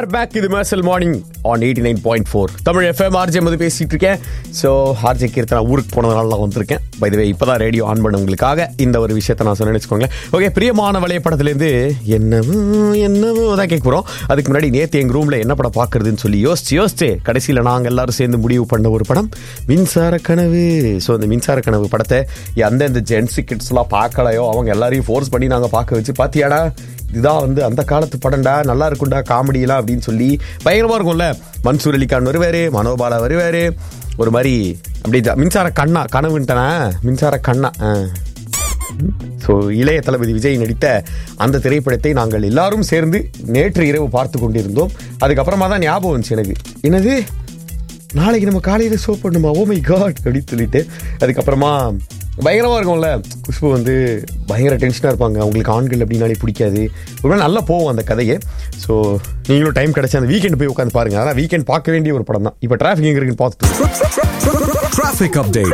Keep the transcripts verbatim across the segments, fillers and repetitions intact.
Are back. இது மேசல் morning on eighty nine point four Tamil FM. RJ மது பேசிட்டு இருக்கேன். So RJ Keerthana ஊருக்கு போனதுனால நான் வந்திருக்கேன். பை த வே இப்போதான் ரேடியோ ஆன் பண்ண உங்களுக்காக இந்த ஒரு விஷயத்தை நான் சொன்னேன்னு வச்சுக்கோங்களேன். ஓகே, பிரியமான வலைப்படத்துலேருந்து என்னவோ என்னவோ தான் கேட்க போகிறோம். அதுக்கு முன்னாடி நேற்று எங்கள் ரூமில் என்ன படம் பார்க்குறதுன்னு சொல்லி யோசிச்சு யோசிச்சு கடைசியில் நாங்கள் எல்லாரும் சேர்ந்து முடிவு பண்ண ஒரு படம் மின்சார கனவு. ஸோ அந்த மின்சார கனவு படத்தை எந்தெந்த ஜென்ஸு கிட்ஸ்லாம் பார்க்கலையோ அவங்க எல்லாரையும் ஃபோர்ஸ் பண்ணி நாங்கள் பார்க்க வச்சு, பார்த்தியாடா இதுதான் வந்து அந்த காலத்து படம்டா, நல்லா இருக்கும்டா காமெடியெல்லாம் அப்படின்னு சொல்லி பயங்கரமாக இருக்கும்ல. மன்சூர் அலிகான் வருவார், மனோபாலா வருவார், ஒரு மாதிரி அப்படி மின்சார கண்ணா கனவுன்ட்டனா மின்சார கண்ணா. ஸோ இளைய தளபதி விஜய் நடித்த அந்த திரைப்படத்தை நாங்கள் எல்லாரும் சேர்ந்து நேற்று இரவு பார்த்து கொண்டிருந்தோம். அதுக்கப்புறமா தான் ஞாபகம் வந்துச்சு எனக்கு, என்னது நாளைக்கு நம்ம காலையில் ஷோ பண்ணுமா, ஓ மை காட் அப்படின்னு சொல்லிட்டு. அதுக்கப்புறமா பயங்கரமாக இருக்கும்ல. குஷ்பு வந்து பயங்கர டென்ஷனாக இருப்பாங்க, அவங்களுக்கு ஆண்கள் அப்படின்னாலே பிடிக்காது. ஒரு நல்லா போவோம் அந்த கதையை. ஸோ நீங்களும் டைம் கிடைச்சி அந்த வீக்கெண்ட் போய் உட்காந்து பாருங்க. ஆனால் வீக்கெண்ட் பார்க்க வேண்டிய ஒரு படம் தான். இப்போ டிராஃபிக் எங்கே இருக்குன்னு பார்த்துட்டு Traffic update.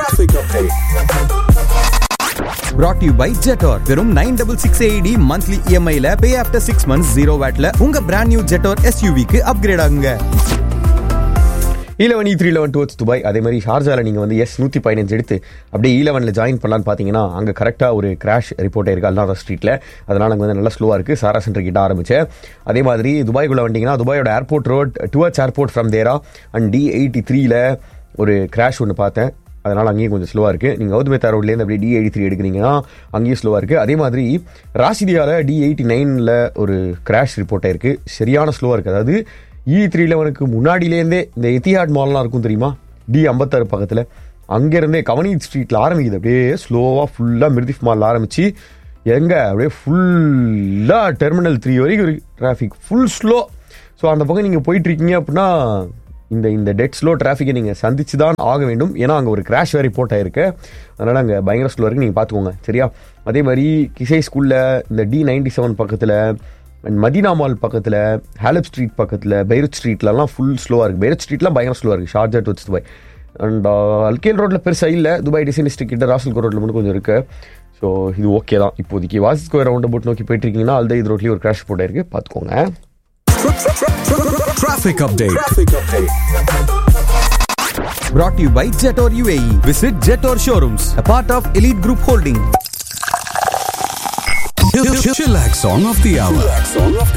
Brought to you by Jetor. வெறும் nine six six A E D monthly E M I ல pay after six months zero watt ல உங்க brand new Jetor S U V க்கு அப்கிரேட் ஆகுங்க. ஈலவன் இ three eleven towards Dubai. அதே மாதிரி ஷார்ஜாவில் நீங்கள் வந்து எஸ் நூற்றி பதினஞ்சு எடுத்து அப்படியே ஈலவனில் ஜாயின் பண்ணலான்னு பார்த்தீங்கன்னா அங்கே கரெக்டாக ஒரு கிராஷ் ரிப்போர்ட் இருக்குது அல்நாதா ஸ்ட்ரீட்டில். அதனால் அங்கே வந்து நல்லா ஸ்லோவாக இருக்குது. சாரா சென்டர் கிட்ட ஆரம்பிச்சு. அதே மாதிரி துபாய்க்குள்ளே வந்தீங்கன்னா துபாயோட airport road towards airport from Dera and D eighty த்ரீல ஒரு கிராஷ் ஒன்று பார்த்தேன். அதனால் அங்கேயும் கொஞ்சம் ஸ்லோவாக இருக்குது. நீங்கள் கௌதமேத்தா ரோட்லேருந்து அப்படியே டி எயிட்டி த்ரீ எடுக்கிறீங்கன்னா அங்கேயும் ஸ்லோவாக இருக்குது. அதே மாதிரி ராசிதியாவில் டி எயிட்டி நைனில் ஒரு கிராஷ் ரிப்போர்ட் ஆயிருக்கு. சரியான ஸ்லோவாக இருக்குது. அதாவது இ த்ரீ லெவனுக்கு முன்னாடியிலேருந்தே இந்த எத்திஹாட் மால்லாம் இருக்கும் தெரியுமா, டி ஐம்பத்தாறு பக்கத்தில், அங்கேருந்தே கவனி ஸ்ட்ரீட்டில் ஆரம்பிக்குது. அப்படியே ஸ்லோவாக ஃபுல்லாக மிர்திஃப் மாலில் ஆரம்பித்து எங்கே அப்படியே ஃபுல்லாக டெர்மினல் த்ரீ வரைக்கும் டிராஃபிக் ஃபுல் ஸ்லோ. ஸோ அந்த பக்கம் நீங்கள் போயிட்டுருக்கீங்க அப்படின்னா இந்த இந்த டெட் ஸ்லோ டிராஃபிக்கை நீங்கள் சந்திச்சு தான் ஆக வேண்டும். ஏன்னா அங்கே ஒரு கிராஷ் வேறு ரிப்போர்ட் ஆயிருக்கு. அதனால் அங்கே பயங்கர ஸ்லோ இருக்குது, நீங்கள் பார்த்துக்கோங்க சரியா. அதே மாதிரி கிசை ஸ்கூலில் இந்த டி நைன்டி செவன் பக்கத்தில் அண்ட் மதீனா மால் பக்கத்தில், ஹாலப் ஸ்ட்ரீட் பக்கத்தில், பைரத் ஸ்ட்ரீட்லலாம் ஃபுல் ஸ்லோவாக இருக்குது. பைரத் ஸ்ட்ரீட்லாம் பயங்கர ஸ்லோவாக இருக்குது. ஷார்ஜா டுவர்ட்ஸ் துபாய் அண்ட் அல்கேல் ரோட்டில் பெருசாக இல்லை. துபாய் டிசைன் டிஸ்ட்ரிக்ட் கிட்ட ராசல்கோ ரோட்டில் மட்டும் கொஞ்சம் இருக்குது. ஸோ இது ஓகே தான். இப்போதைக்கு வாசிஸ்கோ ரவுண்ட் போட்டு நோக்கி போயிட்டு இருக்கீங்கன்னா அல்தா இது ரோட்லேயும் ஒரு கிராஷ் போட்டாயிருக்கு, பார்த்துக்கோங்க. Traffic update. Brought to you by Jetor U A E. Visit Jetor showrooms, a part of Elite Group Holding. Chillax song of the hour.